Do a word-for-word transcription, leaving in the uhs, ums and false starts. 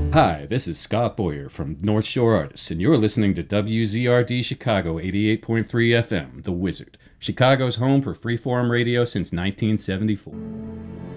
Hi, this is Scott Boyer from North Shore Artists, and you're listening to W Z R D Chicago eighty-eight point three F M, The Wizard, Chicago's home for freeform radio since nineteen seventy-four.